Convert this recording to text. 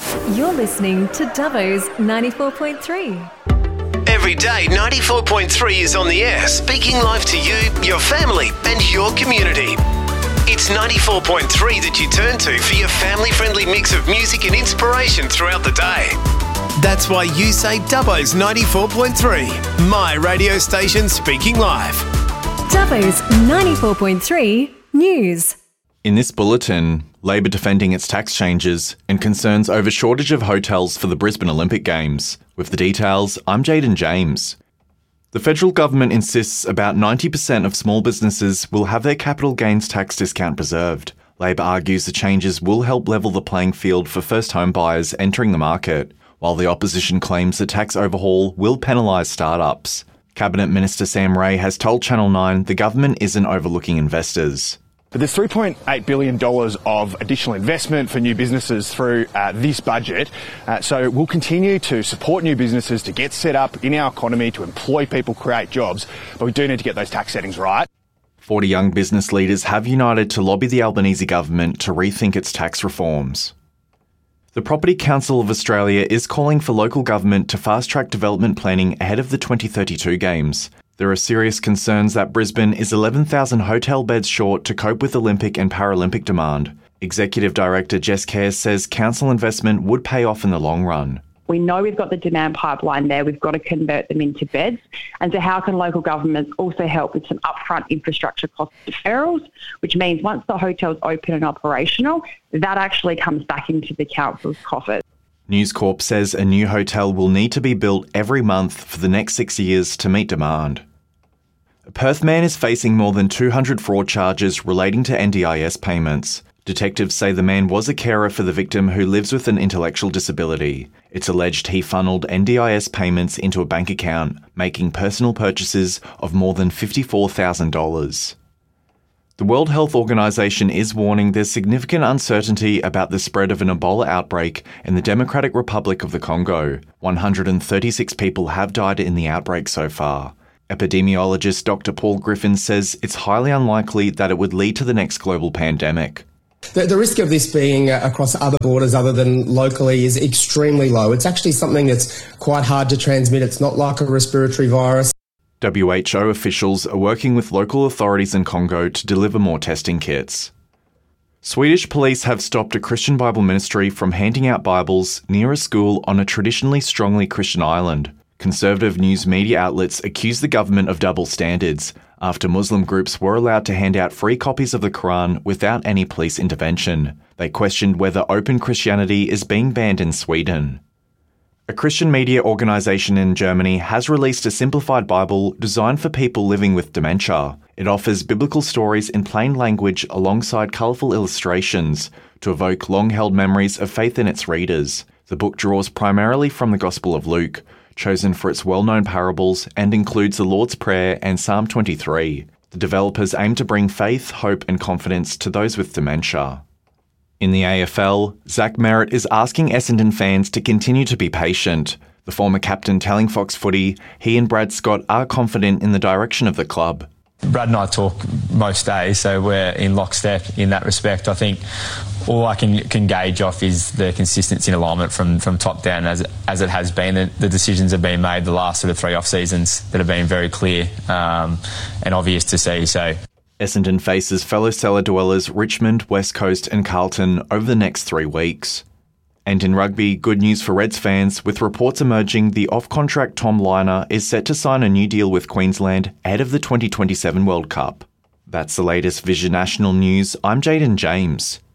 You're listening to Dubbo's 94.3. Every day, 94.3 is on the air, speaking live to you, your family, and your community. It's 94.3 that you turn to for your family-friendly mix of music and inspiration throughout the day. That's why you say Dubbo's 94.3, my radio station speaking live. Dubbo's 94.3 News. In this bulletin, Labor defending its tax changes and concerns over shortage of hotels for the Brisbane Olympic Games. With the details, I'm Jaden James. The federal government insists about 90% of small businesses will have their capital gains tax discount preserved. Labor argues the changes will help level the playing field for first home buyers entering the market, while the opposition claims the tax overhaul will penalise startups. Cabinet Minister Sam Ray has told Channel 9 the government isn't overlooking investors. But there's $3.8 billion of additional investment for new businesses through this budget. So we'll continue to support new businesses to get set up in our economy, to employ people, create jobs. But we do need to get those tax settings right. 40 young business leaders have united to lobby the Albanese government to rethink its tax reforms. The Property Council of Australia is calling for local government to fast-track development planning ahead of the 2032 Games. There are serious concerns that Brisbane is 11,000 hotel beds short to cope with Olympic and Paralympic demand. Executive Director Jess Kerr says council investment would pay off in the long run. We know we've got the demand pipeline there. We've got to convert them into beds. And so how can local governments also help with some upfront infrastructure cost deferrals, which means once the hotel's open and operational, that actually comes back into the council's coffers. News Corp says a new hotel will need to be built every month for the next 6 years to meet demand. A Perth man is facing more than 200 fraud charges relating to NDIS payments. Detectives say the man was a carer for the victim who lives with an intellectual disability. It's alleged he funneled NDIS payments into a bank account, making personal purchases of more than $54,000. The World Health Organization is warning there's significant uncertainty about the spread of an Ebola outbreak in the Democratic Republic of the Congo. 136 people have died in the outbreak so far. Epidemiologist Dr. Paul Griffin says it's highly unlikely that it would lead to the next global pandemic. The risk of this being across other borders other than locally is extremely low. It's actually something that's quite hard to transmit. It's not like a respiratory virus. WHO officials are working with local authorities in Congo to deliver more testing kits. Swedish police have stopped a Christian Bible ministry from handing out Bibles near a school on a traditionally strongly Christian island. Conservative news media outlets accuse the government of double standards after Muslim groups were allowed to hand out free copies of the Quran without any police intervention. They questioned whether open Christianity is being banned in Sweden. A Christian media organisation in Germany has released a simplified Bible designed for people living with dementia. It offers biblical stories in plain language alongside colourful illustrations to evoke long-held memories of faith in its readers. The book draws primarily from the Gospel of Luke, chosen for its well-known parables, and includes the Lord's Prayer and Psalm 23. The developers aim to bring faith, hope and confidence to those with dementia. In the AFL, Zach Merritt is asking Essendon fans to continue to be patient. The former captain telling Fox Footy he and Brad Scott are confident in the direction of the club. Brad and I talk most days, so we're in lockstep in that respect. I think all I can gauge off is the consistency and alignment from top down as it has been. The decisions have been made the last sort of 3 off-seasons that have been very clear and obvious to see. So Essendon faces fellow cellar dwellers Richmond, West Coast and Carlton over the next 3 weeks. And in rugby, good news for Reds fans, with reports emerging the off-contract Tom Liner is set to sign a new deal with Queensland ahead of the 2027 World Cup. That's the latest Vision National News. I'm Jaden James.